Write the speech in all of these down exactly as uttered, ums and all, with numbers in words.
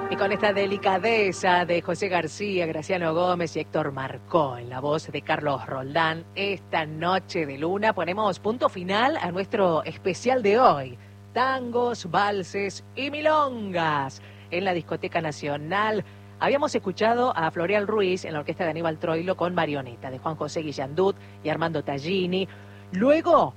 Y con esta delicadeza de José García, Graciano Gómez y Héctor Marcó en la voz de Carlos Roldán, esta noche de luna ponemos punto final a nuestro especial de hoy. Tangos, valses y milongas en la Discoteca Nacional. Habíamos escuchado a Floreal Ruiz en la orquesta de Aníbal Troilo con Marioneta, de Juan José Guillandut y Armando Tallini. Luego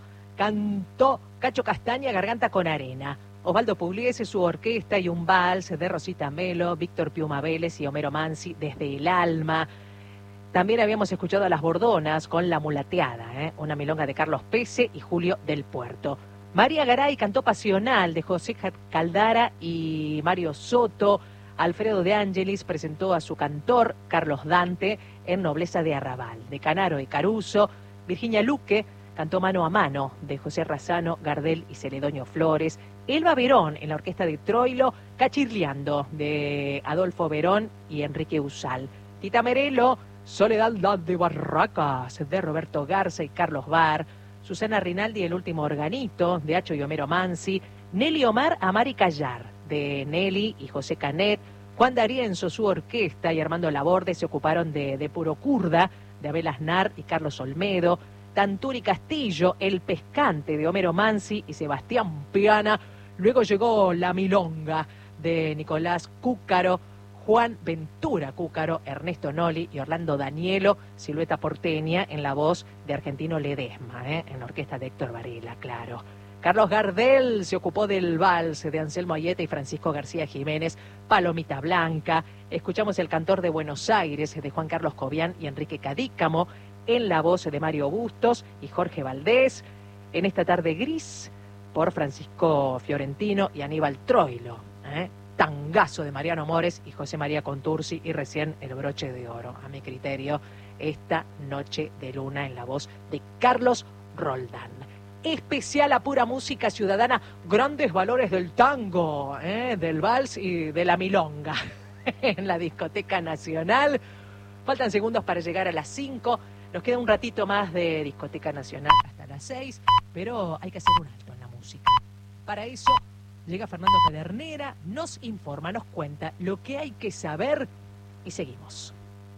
cantó Cacho Castaña, Garganta con Arena. Osvaldo Pugliese, su orquesta y un vals de Rosita Melo, Víctor Piuma Vélez y Homero Mansi, Desde el Alma. También habíamos escuchado a Las Bordonas con La Mulateada, ¿eh? una milonga de Carlos Pese y Julio del Puerto. María Garay cantó Pasional de José Caldara y Mario Soto. Alfredo de Angelis presentó a su cantor, Carlos Dante, en Nobleza de Arrabal. De Canaro y Caruso, Virginia Luque cantó Mano a Mano de José Razano, Gardel y Celedonio Flores. Elba Verón en la orquesta de Troilo, Cachirleando de Adolfo Verón y Enrique Usal. Tita Merelo, Soledad de Barracas de Roberto Garza y Carlos Bar. Susana Rinaldi, El último organito de Acho y Homero Mansi. Nelly Omar, Amar y Callar de Nelly y José Canet. Juan D'Arienzo, su orquesta y Armando Laborde se ocuparon de, de Puro Curda de Abel Aznar y Carlos Olmedo. Tanturi Castillo, El Pescante de Homero Mansi y Sebastián Piana. Luego llegó La Milonga de Nicolás Cúcaro, Juan Ventura Cúcaro, Ernesto Noli y Orlando Danielo, Silueta Porteña en la voz de Argentino Ledesma, ¿eh? en la orquesta de Héctor Varela, claro. Carlos Gardel se ocupó del vals de Anselmo Ayeta y Francisco García Jiménez, Palomita Blanca. Escuchamos El Cantor de Buenos Aires de Juan Carlos Cobian y Enrique Cadícamo, en la voz de Mario Bustos y Jorge Valdés. En esta tarde gris, por Francisco Fiorentino y Aníbal Troilo. ¿eh? Tangazo de Mariano Mores y José María Contursi y recién El Broche de Oro, a mi criterio, esta noche de luna en la voz de Carlos Roldán. Especial a pura música ciudadana, grandes valores del tango, ¿eh? del vals y de la milonga en la Discoteca Nacional. Faltan segundos para llegar a las cinco. Nos queda un ratito más de Discoteca Nacional hasta las seis, pero hay que hacer un alto en la música. Para eso llega Fernando Pedernera, nos informa, nos cuenta lo que hay que saber y seguimos.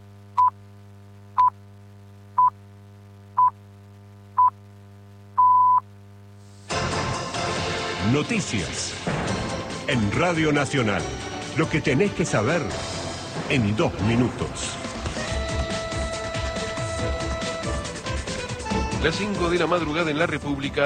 Noticias en Radio Nacional. Lo que tenés que saber en dos minutos. Las cinco de la madrugada en la República.